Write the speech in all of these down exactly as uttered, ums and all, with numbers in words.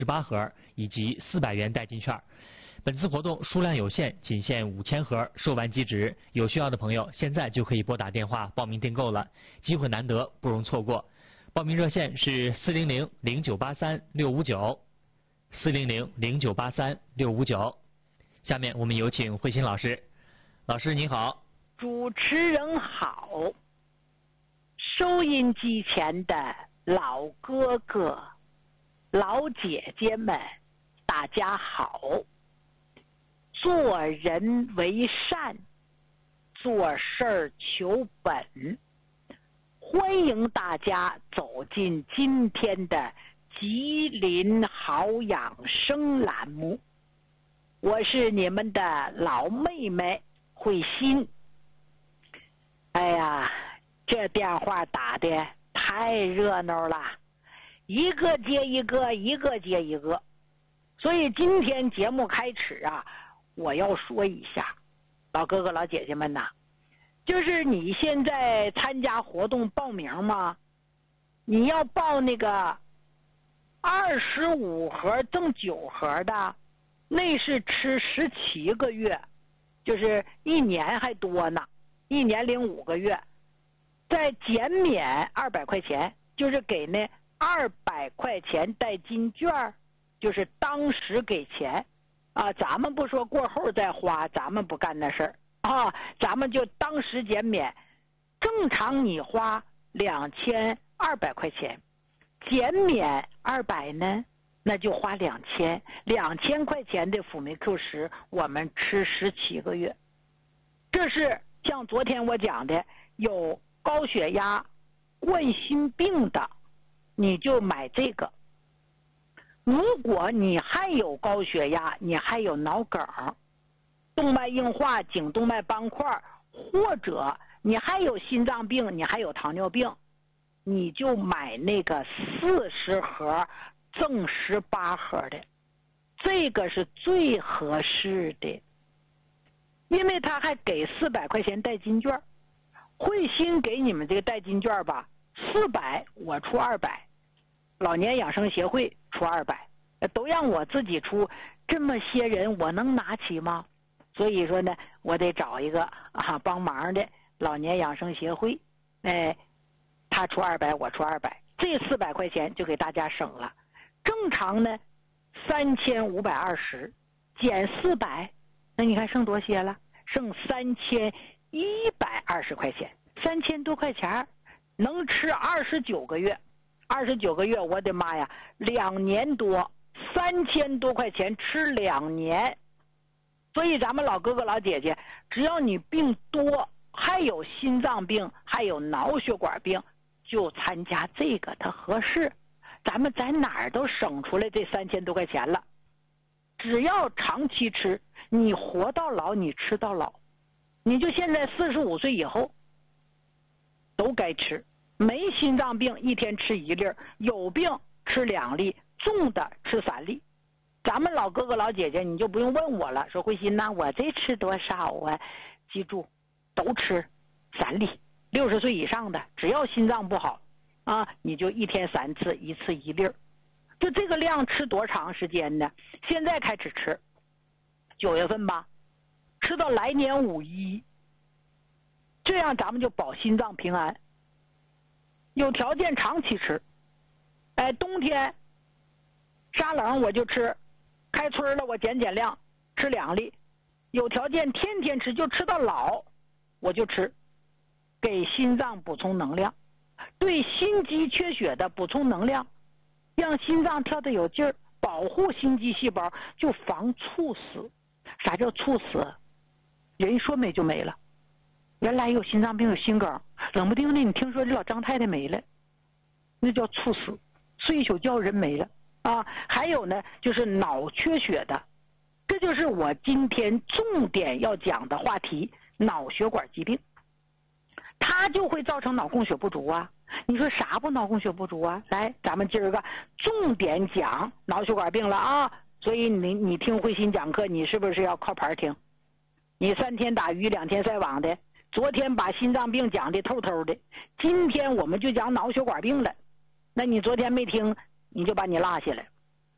十八盒以及四百元代金券。本次活动数量有限，仅限五千盒，售完即止。有需要的朋友现在就可以拨打电话报名订购了，机会难得，不容错过。报名热线是四零零零九八三六五九，四零零零九八三六五九。下面我们有请慧心老师。老师您好。 主持人好，收音机前的老哥哥、老姐姐们，大家好。做人为善，做事儿求本。欢迎大家走进今天的吉林好养生栏目，我是你们的老妹妹慧心。哎呀，这电话打的太热闹了，一个接一个，一个接一个。所以今天节目开始啊，我要说一下，老哥哥老姐姐们呐，就是你现在参加活动报名吗？你要报那个二十五盒赠九盒的，那是吃十七个月，就是一年还多呢，一年零五个月，再减免二百块钱，就是给那二百块钱代金券，就是当时给钱啊，咱们不说过后再花，咱们不干那事儿啊，咱们就当时减免。正常你花两千二百块钱，减免二百呢，那就花两千，两千块钱的辅酶 Q 十，我们吃十七个月。这是像昨天我讲的，有高血压、冠心病的，你就买这个。如果你还有高血压，你还有脑梗、动脉硬化、颈动脉斑块，或者你还有心脏病，你还有糖尿病，你就买那个四十盒赠十八盒的，这个是最合适的，因为他还给四百块钱代金券。慧心给你们这个代金券吧，四百我出二百，老年养生协会出二百，都让我自己出，这么些人我能拿起吗？所以说呢，我得找一个啊帮忙的老年养生协会，哎，他出二百，我出二百，这四百块钱就给大家省了。正常呢三千五百二十，减四百，那你看剩多些了？剩三千一百二十块钱，三千多块钱能吃二十九个月。二十九个月，我的妈呀，两年多，三千多块钱吃两年。所以咱们老哥哥老姐姐，只要你病多，还有心脏病，还有脑血管病，就参加这个，它合适。咱们在哪儿都省出来这三千多块钱了。只要长期吃，你活到老，你吃到老。你就现在四十五岁以后，都该吃。没心脏病一天吃一粒，有病吃两粒，重的吃三粒。咱们老哥哥老姐姐，你就不用问我了，说慧心呐，我这吃多少啊？记住，都吃三粒。六十岁以上的，只要心脏不好啊，你就一天三次，一次一粒。就这个量吃多长时间呢？现在开始吃，九月份吧，吃到来年五一，这样咱们就保心脏平安。有条件长期吃，哎，冬天杀冷我就吃，开春了我减减量，吃两粒。有条件天天吃，就吃到老，我就吃，给心脏补充能量，对心肌缺血的补充能量，让心脏跳得有劲儿，保护心肌细胞，就防猝死。啥叫猝死？人说没就没了。原来有心脏病有心梗，冷不丁的你听说这老张太太没了，那叫猝死，睡一宿觉人没了啊。还有呢，就是脑缺血的，这就是我今天重点要讲的话题，脑血管疾病，它就会造成脑供血不足啊。你说啥不脑供血不足啊？来，咱们今儿个重点讲脑血管病了啊。所以你你听慧心讲课，你是不是要靠牌听？你三天打鱼两天晒网的，昨天把心脏病讲的透透的，今天我们就讲脑血管病了。那你昨天没听，你就把你落下了。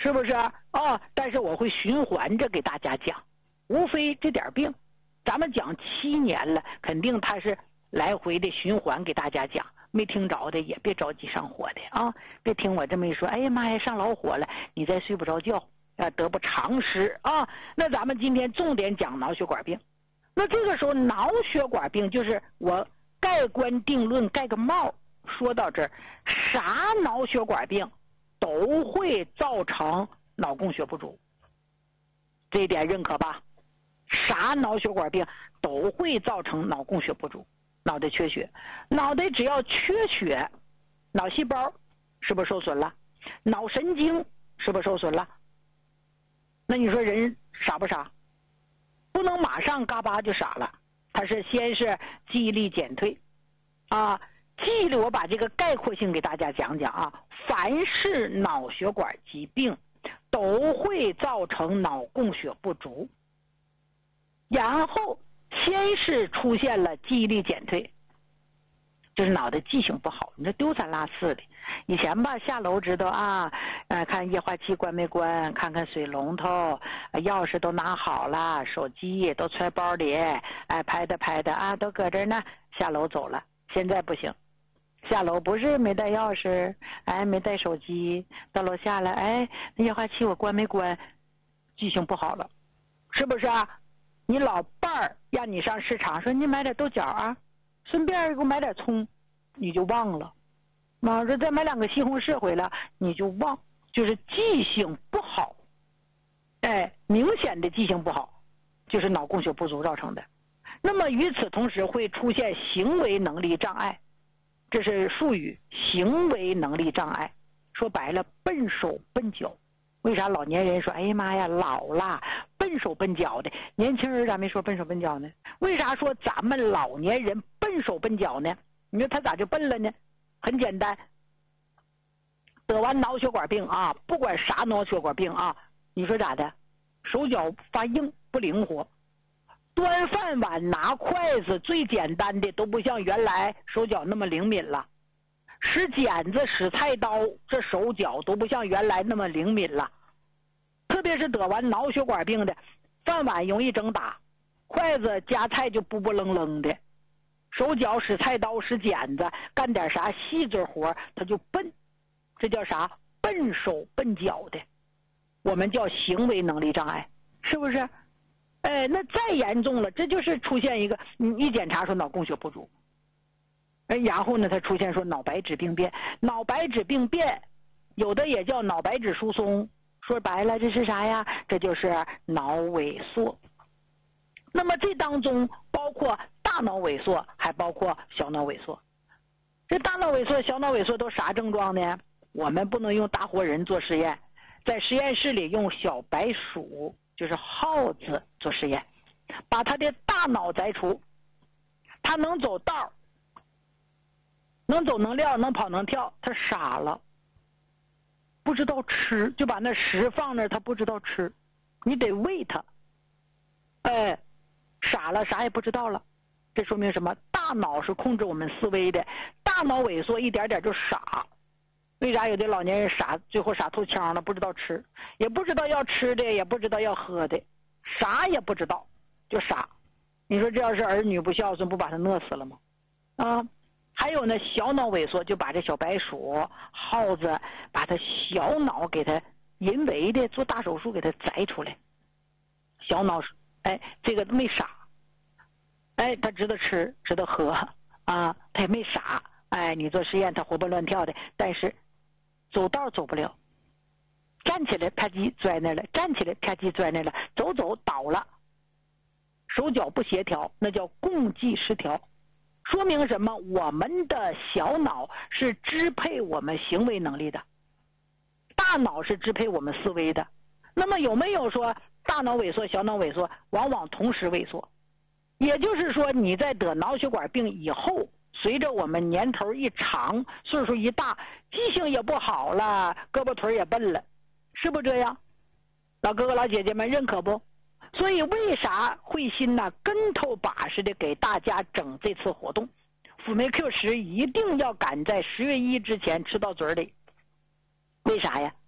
是不是啊？哦，但是我会循环着给大家讲，无非这点病，咱们讲七年了，肯定他是来回的循环给大家讲。没听着的也别着急上火的啊，别听我这么一说，哎呀妈呀，上老火了，你再睡不着觉，啊，得不偿失啊。那咱们今天重点讲脑血管病。那这个时候脑血管病就是我盖棺定论盖个帽，说到这儿，啥脑血管病都会造成脑供血不足，这一点认可吧？啥脑血管病都会造成脑供血不足，脑袋缺血。脑袋只要缺血，脑细胞是不是受损了？脑神经是不是受损了？那你说人傻不傻？不能马上嘎巴就傻了，他是先是记忆力减退啊。记忆力我把这个概括性给大家讲讲啊，凡是脑血管疾病都会造成脑供血不足，然后先是出现了记忆力减退，就是脑袋记性不好，你这丢三落四的。以前吧，下楼知道啊，呃，看液化气关没关，看看水龙头，钥匙都拿好了，手机都揣包里，哎，拍的拍的啊，都搁这呢，下楼走了。现在不行，下楼不是没带钥匙，哎，没带手机，到楼下了，哎，那液化气我关没关，记性不好了，是不是啊？你老伴儿让你上市场说你买点豆角啊，顺便给我买点葱，你就忘了。妈说再买两个西红柿回来，你就忘，就是记性不好。哎，明显的记性不好，就是脑供血不足造成的。那么与此同时会出现行为能力障碍，这是术语，行为能力障碍。说白了，笨手笨脚。为啥老年人说哎呀妈呀老了笨手笨脚的，年轻人咋没说笨手笨脚呢？为啥说咱们老年人笨手笨脚呢？你说他咋就笨了呢？很简单，得完脑血管病啊，不管啥脑血管病啊，你说咋的？手脚发硬不灵活，端饭碗拿筷子最简单的都不像原来手脚那么灵敏了，使剪子使菜刀这手脚都不像原来那么灵敏了。特别是得完脑血管病的，饭碗容易整打，筷子夹菜就不不愣愣的，手脚使菜刀使剪子干点啥细致活他就笨，这叫啥？笨手笨脚的，我们叫行为能力障碍，是不是？哎，那再严重了，这就是出现一个你一检查说脑供血不足，然后呢它出现说脑白质病变。脑白质病变有的也叫脑白质疏松，说白了这是啥呀？这就是脑萎缩。那么这当中包括大脑萎缩，还包括小脑萎缩。这大脑萎缩小脑萎缩都啥症状呢？我们不能用大活人做实验，在实验室里用小白鼠就是耗子做实验，把他的大脑摘除，他能走道，能走能撂能跑能跳，他傻了，不知道吃，就把那食放那儿，他不知道吃，你得喂他，哎，傻了，啥也不知道了。这说明什么？大脑是控制我们思维的，大脑萎缩一点点就傻。为啥有的老年人傻，最后傻透腔了，不知道吃，也不知道要吃的，也不知道要喝的，啥也不知道就傻。你说这要是儿女不孝顺，不把他饿死了吗？啊，还有呢，小脑萎缩，就把这小白鼠耗子把他小脑给他人为的做大手术给他摘出来，小脑哎这个没傻，哎他知道吃知道喝啊，他也没傻，哎你做实验他活蹦乱跳的，但是走道走不了，站起来啪叽摔那了，站起来啪叽摔那了，走走倒了，手脚不协调，那叫共济失调。说明什么？我们的小脑是支配我们行为能力的，大脑是支配我们思维的。那么有没有说大脑萎缩小脑萎缩往往同时萎缩？也就是说你在得脑血管病以后，随着我们年头一长，岁数一大，记性也不好了，胳膊腿也笨了，是不这样？老哥哥老姐姐们认可不？所以为啥慧心呢跟头把式的给大家整这次活动？辅酶 Q 十一定要赶在十月一之前吃到嘴里。为啥呀？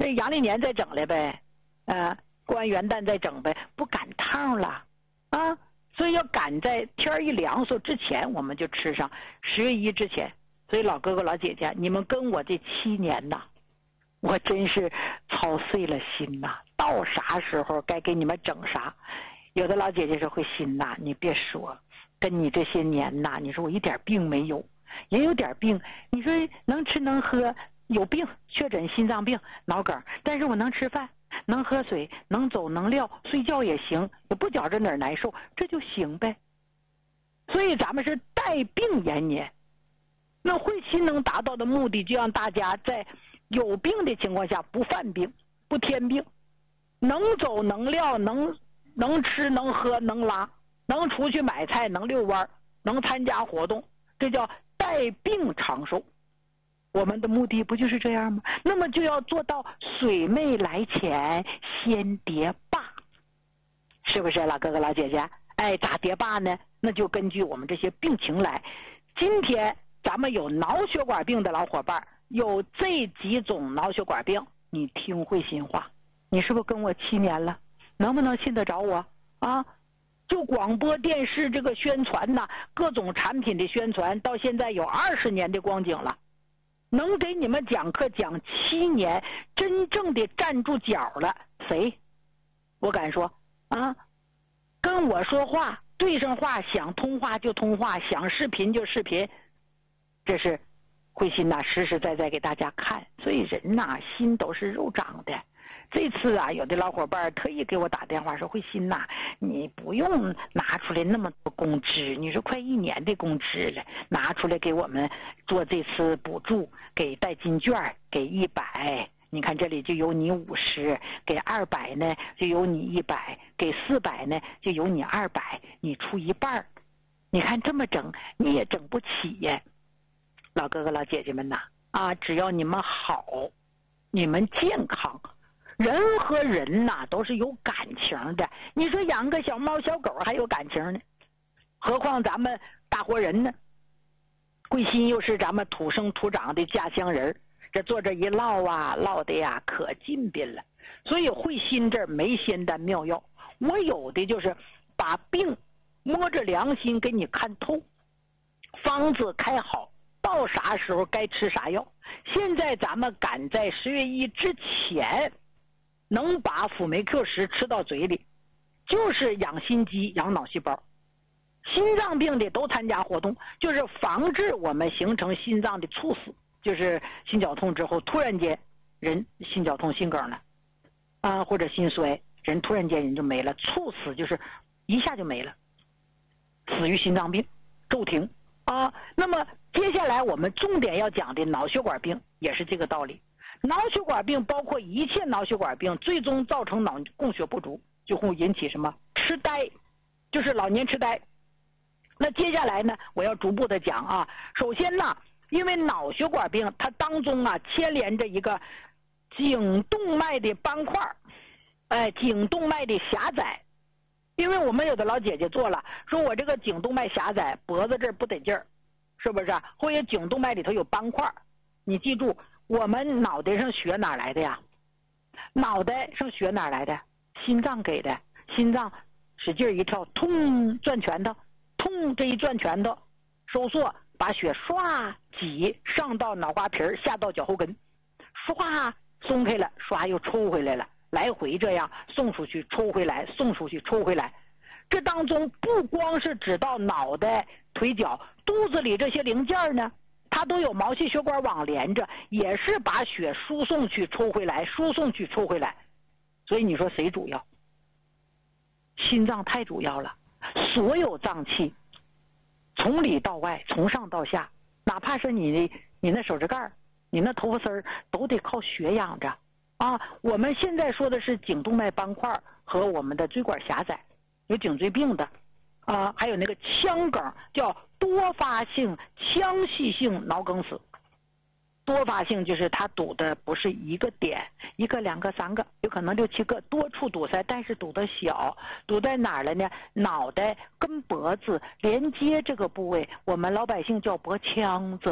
这阳历年再整来呗，呃，过完元旦再整呗，不赶趟了啊。所以要赶在天一凉速之前，我们就吃上，十月一之前。所以老哥哥老姐姐，你们跟我这七年呐，我真是操碎了心呐，到啥时候该给你们整啥。有的老姐姐说慧心呐，你别说，跟你这些年呐，你说我一点病没有，也有点病，你说能吃能喝，有病确诊心脏病脑梗，但是我能吃饭，能喝水，能走能撂，睡觉也行，也不觉着哪儿难受，这就行呗。所以咱们是带病延年。那慧心能达到的目的，就让大家在有病的情况下不犯病，不添病，能走能撂，能能吃能喝能拉，能出去买菜，能遛弯，能参加活动，这叫带病长寿。我们的目的不就是这样吗？那么就要做到水没来前先叠坝，是不是老哥哥老姐姐？哎，咋叠坝呢？那就根据我们这些病情来。今天咱们有脑血管病的老伙伴，有这几种脑血管病，你听慧心话，你是不是跟我七年了？能不能信得着我啊？就广播电视这个宣传呐，各种产品的宣传，到现在有二十年的光景了。能给你们讲课讲七年，真正的站住脚了，谁？我敢说啊，跟我说话对上话，想通话就通话，想视频就视频，这是慧心呐，实实在在给大家看。所以人呐，心都是肉长的。这次啊，有的老伙伴特意给我打电话说，慧心呐，你不用拿出来那么多工资，你说快一年的工资了，拿出来给我们做这次补助，给代金券，给一百，你看这里就有你五十，给二百呢就有你一百，给四百呢就有你二百，你出一半，你看这么整你也整不起呀。老哥哥老姐姐们呐，啊，只要你们好，你们健康。人和人呐都是有感情的，你说养个小猫小狗还有感情呢，何况咱们大活人呢？慧心又是咱们土生土长的家乡人，这坐这一唠啊，唠的呀可近宾了。所以慧心这儿没仙丹妙药，我有的就是把病摸着良心给你看透，方子开好，到啥时候该吃啥药。现在咱们赶在十月一之前能把辅酶 Q 十吃到嘴里，就是养心肌养脑细胞。心脏病的都参加活动，就是防治我们形成心脏的猝死，就是心绞痛之后突然间人心绞痛心梗了啊，或者心衰，人突然间人就没了。猝死就是一下就没了，死于心脏病骤停啊。那么接下来我们重点要讲的脑血管病也是这个道理。脑血管病包括一切脑血管病，最终造成脑供血不足，就会引起什么痴呆，就是老年痴呆。那接下来呢，我要逐步的讲啊。首先呢，因为脑血管病它当中啊牵连着一个颈动脉的斑块，哎，颈动脉的狭窄。因为我们有的老姐姐做了，说我这个颈动脉狭窄，脖子这儿不得劲儿，是不是？或者颈动脉里头有斑块，你记住。我们脑袋上血哪来的呀？脑袋上血哪来的？心脏给的。心脏使劲一跳，通转拳头，通这一转拳头，收缩，把血唰挤上到脑瓜皮儿，下到脚后跟，唰松开了，唰又抽回来了，来回这样送出去，抽回来，送出去，抽回来。这当中不光是指到脑袋、腿脚，肚子里这些零件呢。它都有毛细血管网连着，也是把血输送去抽回来，输送去抽回来。所以你说谁主要？心脏太主要了，所有脏器从里到外，从上到下，哪怕是你你那手指盖、你那头发丝儿，都得靠血养着啊。我们现在说的是颈动脉斑块和我们的椎管狭窄，有颈椎病的啊，还有那个腔梗，叫多发性腔隙性脑梗死。多发性就是它堵的不是一个点，一个两个三个，有可能六七个，多处堵塞，但是堵得小。堵在哪儿了呢？脑袋跟脖子连接这个部位，我们老百姓叫脖腔子。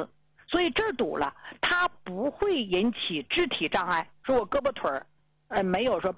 所以这儿堵了，它不会引起肢体障碍。说我胳膊腿儿，呃，没有说